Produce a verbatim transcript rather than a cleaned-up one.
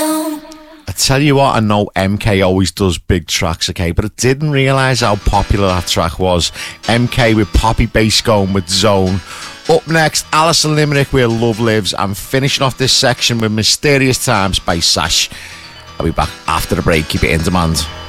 I tell you what, I know M K always does big tracks, okay, but I didn't realise how popular that track was. M K with Poppy Bass going with Zone. Up next, Alison Limerick, Where Love Lives. I'm finishing off this section with Mysterious Times by Sash. I'll be back after the break. Keep it in demand.